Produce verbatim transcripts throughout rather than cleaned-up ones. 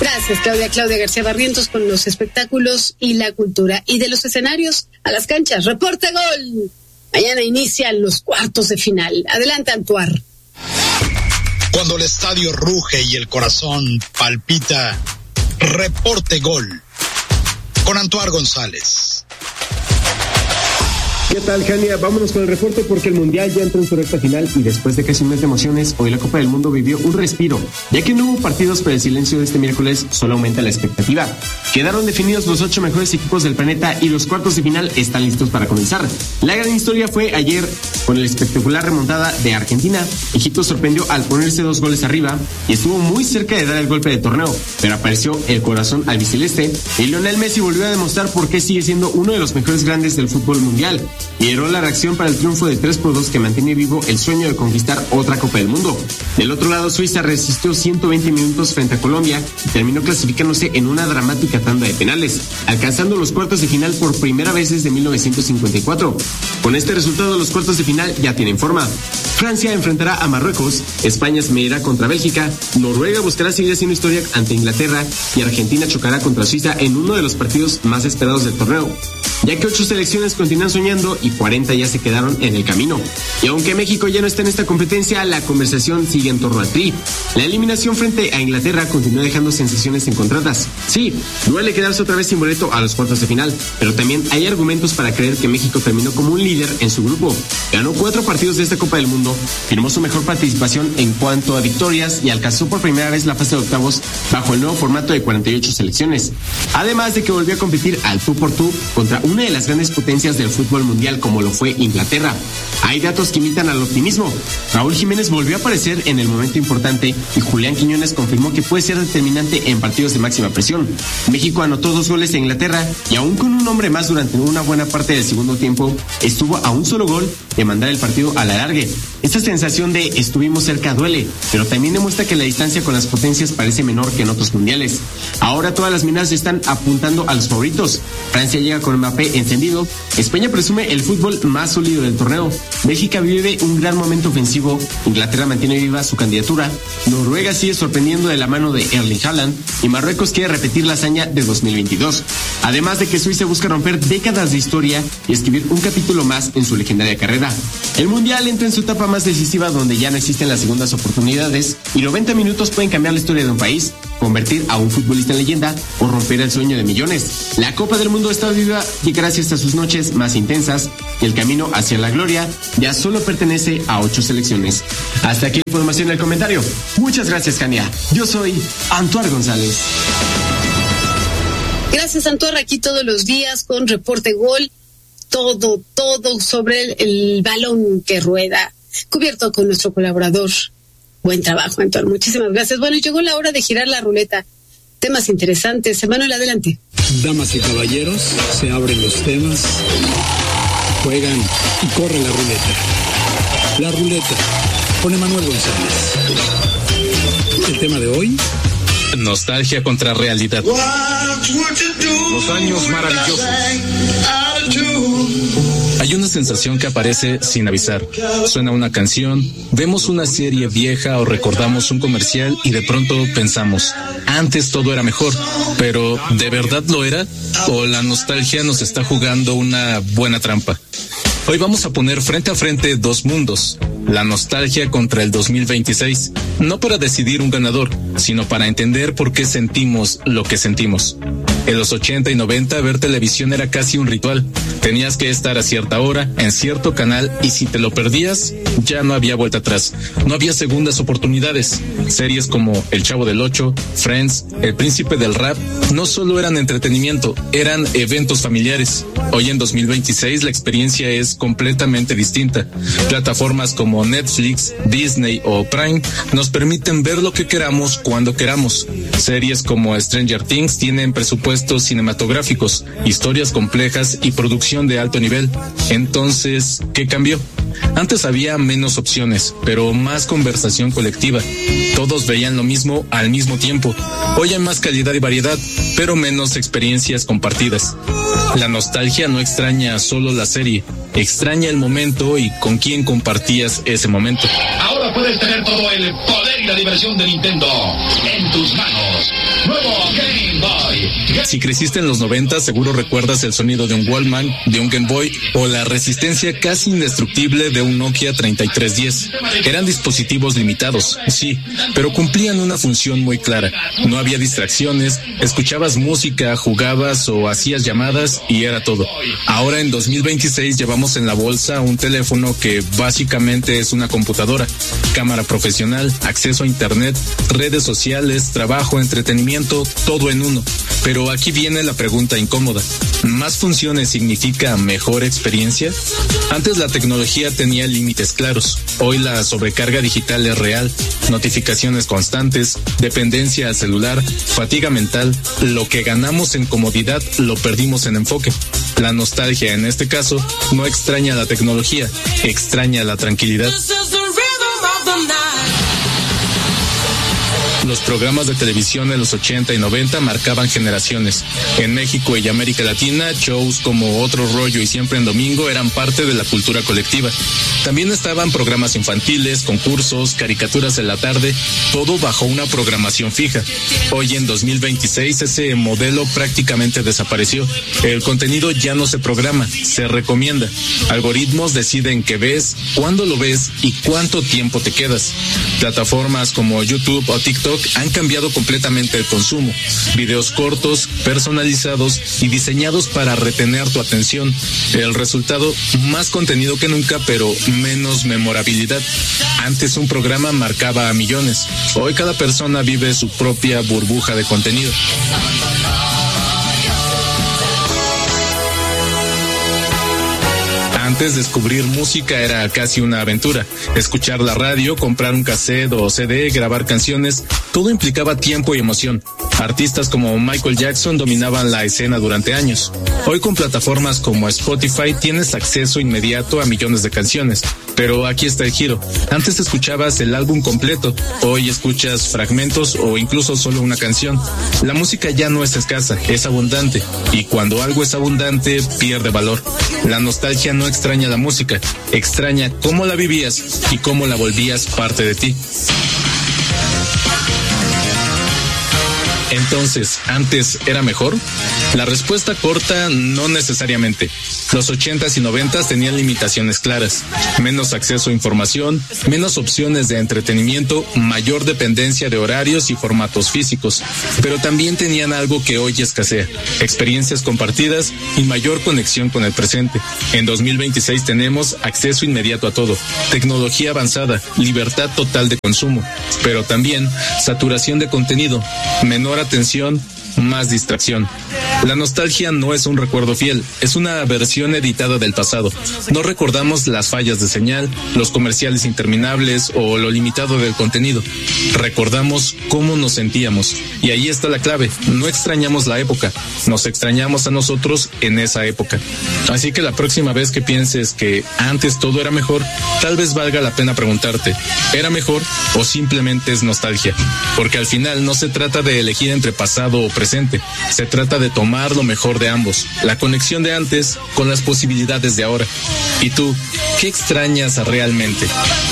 Gracias, Claudia. Claudia García Barrientos con los espectáculos y la cultura. Y de los escenarios a las canchas. ¡Reporte gol! Mañana inician los cuartos de final. Adelante, Antuar. Cuando el estadio ruge y el corazón palpita, reporte gol. Con Antuar González. ¿Qué tal, Jania? Vámonos con el reporte porque el Mundial ya entró en su recta final y después de casi un mes de emociones, hoy la Copa del Mundo vivió un respiro. Ya que no hubo partidos, pero el silencio de este miércoles solo aumenta la expectativa. Quedaron definidos los ocho mejores equipos del planeta y los cuartos de final están listos para comenzar. La gran historia fue ayer con la espectacular remontada de Argentina. Egipto sorprendió al ponerse dos goles arriba y estuvo muy cerca de dar el golpe de torneo, pero apareció el corazón albiceleste y Lionel Messi volvió a demostrar por qué sigue siendo uno de los mejores grandes del fútbol mundial. Lideró la reacción para el triunfo de tres por dos que mantiene vivo el sueño de conquistar otra Copa del Mundo. Del otro lado, Suiza resistió ciento veinte minutos frente a Colombia y terminó clasificándose en una dramática tanda de penales, alcanzando los cuartos de final por primera vez desde mil novecientos cincuenta y cuatro. Con este resultado, los cuartos de final ya tienen forma. Francia enfrentará a Marruecos, España se medirá contra Bélgica, Noruega buscará seguir haciendo historia ante Inglaterra y Argentina chocará contra Suiza en uno de los partidos más esperados del torneo, ya que ocho selecciones continúan soñando y cuarenta ya se quedaron en el camino. Y aunque México ya no está en esta competencia, la conversación sigue en torno al Tri. La eliminación frente a Inglaterra continúa dejando sensaciones encontradas. Sí, duele quedarse otra vez sin boleto a los cuartos de final, pero también hay argumentos para creer que México terminó como un líder en su grupo. Ganó cuatro partidos de esta Copa del Mundo, firmó su mejor participación en cuanto a victorias y alcanzó por primera vez la fase de octavos bajo el nuevo formato de cuarenta y ocho selecciones. Además de que volvió a competir al tú por tú contra una de las grandes potencias del fútbol mundial como lo fue Inglaterra. Hay datos que invitan al optimismo. Raúl Jiménez volvió a aparecer en el momento importante y Julián Quiñones confirmó que puede ser determinante en partidos de máxima presión. México anotó dos goles a Inglaterra y aún con un hombre más durante una buena parte del segundo tiempo, estuvo a un solo gol de mandar el partido a la largue. Esta sensación de estuvimos cerca duele, pero también demuestra que la distancia con las potencias parece menor que en otros mundiales. Ahora todas las miradas están apuntando a los favoritos. Francia llega con Mbappé encendido, España presume el fútbol más sólido del torneo, Bélgica vive un gran momento ofensivo, Inglaterra mantiene viva su candidatura, Noruega sigue sorprendiendo de la mano de Erling Haaland y Marruecos quiere repetir la hazaña de dos mil veintidós. Además de que Suiza busca romper décadas de historia y escribir un capítulo más en su legendaria carrera. El Mundial entra en su etapa más decisiva donde ya no existen las segundas oportunidades y noventa minutos pueden cambiar la historia de un país, convertir a un futbolista en leyenda o romper el sueño de millones. La Copa del Mundo está viva y gracias a sus noches más intensas y el camino hacia la gloria ya solo pertenece a ocho selecciones. Hasta aquí la información del comentario. Muchas gracias, Jania. Yo soy Antuar González. Gracias, Antuar, aquí todos los días con Reporte Gol. Todo, todo sobre el, el balón que rueda, cubierto con nuestro colaborador. Buen trabajo, Antuar, muchísimas gracias. Bueno, llegó la hora de girar la ruleta. Temas interesantes. Emanuel, adelante. Damas y caballeros, se abren los temas, juegan y corre la ruleta. La ruleta con Emanuel González. El tema de hoy: nostalgia contra realidad. Los años maravillosos. Hay una sensación que aparece sin avisar. Suena una canción, vemos una serie vieja o recordamos un comercial y de pronto pensamos, antes todo era mejor, pero ¿de verdad lo era? ¿O la nostalgia nos está jugando una buena trampa? Hoy vamos a poner frente a frente dos mundos, la nostalgia contra el dos mil veintiséis, no para decidir un ganador, sino para entender por qué sentimos lo que sentimos. En los ochenta y noventa ver televisión era casi un ritual. Tenías que estar a cierta hora, en cierto canal, y si te lo perdías, ya no había vuelta atrás. No había segundas oportunidades. Series como El Chavo del Ocho, Friends, El Príncipe del Rap, no solo eran entretenimiento, eran eventos familiares. Hoy en dos mil veintiséis la experiencia es completamente distinta. Plataformas como Netflix, Disney o Prime nos permiten ver lo que queramos cuando queramos. Series como Stranger Things tienen presupuestos cinematográficos, historias complejas y producción de alto nivel. Entonces, ¿qué cambió? Antes había menos opciones, pero más conversación colectiva. Todos veían lo mismo al mismo tiempo. Hoy hay más calidad y variedad, pero menos experiencias compartidas. La nostalgia no extraña solo la serie, extraña el momento y con quién compartías ese momento. Ahora puedes tener todo el poder y la diversión de Nintendo en tus manos. Nuevo Si creciste en los noventa, seguro recuerdas el sonido de un Walkman, de un Game Boy o la resistencia casi indestructible de un Nokia treinta y tres diez. Eran dispositivos limitados, sí, pero cumplían una función muy clara. No había distracciones, escuchabas música, jugabas o hacías llamadas y era todo. Ahora en dos mil veintiséis llevamos en la bolsa un teléfono que básicamente es una computadora, cámara profesional, acceso a internet, redes sociales, trabajo, entretenimiento, todo en uno. Pero aquí viene la pregunta incómoda. ¿Más funciones significa mejor experiencia? Antes la tecnología tenía límites claros. Hoy la sobrecarga digital es real. Notificaciones constantes, dependencia al celular, fatiga mental. Lo que ganamos en comodidad lo perdimos en enfoque. La nostalgia, en este caso, no extraña la tecnología, extraña la tranquilidad. Los programas de televisión en los ochenta y noventa marcaban generaciones. En México y América Latina, shows como Otro Rollo y Siempre en Domingo eran parte de la cultura colectiva. También estaban programas infantiles, concursos, caricaturas en la tarde, todo bajo una programación fija. Hoy en dos mil veintiséis ese modelo prácticamente desapareció. El contenido ya no se programa, se recomienda. Algoritmos deciden qué ves, cuándo lo ves y cuánto tiempo te quedas. Plataformas como YouTube o TikTok han cambiado completamente el consumo. Videos cortos, personalizados y diseñados para retener tu atención. El resultado, más contenido que nunca, pero menos memorabilidad. Antes un programa marcaba a millones. Hoy cada persona vive su propia burbuja de contenido. Antes descubrir música era casi una aventura. Escuchar la radio, comprar un cassette o C D, grabar canciones, todo implicaba tiempo y emoción. Artistas como Michael Jackson dominaban la escena durante años. Hoy con plataformas como Spotify tienes acceso inmediato a millones de canciones. Pero aquí está el giro. Antes escuchabas el álbum completo, hoy escuchas fragmentos o incluso solo una canción. La música ya no es escasa, es abundante. Y cuando algo es abundante, pierde valor. La nostalgia no extraña la música, extraña cómo la vivías y cómo la volvías parte de ti. Entonces, ¿antes era mejor? La respuesta corta, no necesariamente. Los ochentas y noventas tenían limitaciones claras. Menos acceso a información, menos opciones de entretenimiento, mayor dependencia de horarios y formatos físicos. Pero también tenían algo que hoy escasea. Experiencias compartidas y mayor conexión con el presente. En dos mil veintiséis tenemos acceso inmediato a todo. Tecnología avanzada, libertad total de consumo. Pero también saturación de contenido, menor atención, más distracción. La nostalgia no es un recuerdo fiel, es una versión editada del pasado. No recordamos las fallas de señal, los comerciales interminables o lo limitado del contenido. Recordamos cómo nos sentíamos. Y ahí está la clave, no extrañamos la época, nos extrañamos a nosotros en esa época. Así que la próxima vez que pienses que antes todo era mejor, tal vez valga la pena preguntarte, ¿era mejor o simplemente es nostalgia? Porque al final no se trata de elegir entre pasado o presente, se trata de tomar lo mejor de ambos, la conexión de antes con las posibilidades de ahora. ¿Y tú, qué extrañas realmente?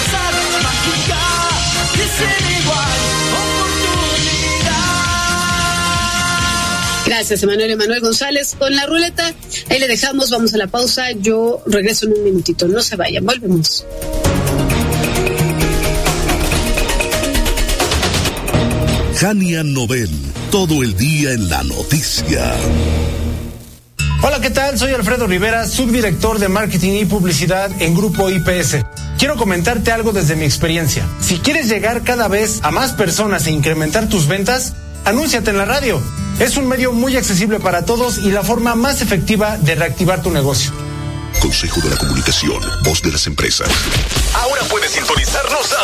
Gracias, Emanuel Emanuel González. Con la ruleta, ahí le dejamos, vamos a la pausa. Yo regreso en un minutito, no se vayan, volvemos. Jania Novel, todo el día en la noticia. Hola, ¿qué tal? Soy Alfredo Rivera, subdirector de Marketing y Publicidad en Grupo I P S. Quiero comentarte algo desde mi experiencia. Si quieres llegar cada vez a más personas e incrementar tus ventas, anúnciate en la radio. Es un medio muy accesible para todos y la forma más efectiva de reactivar tu negocio. Consejo de la Comunicación, voz de las empresas. Ahora puedes sintonizarnos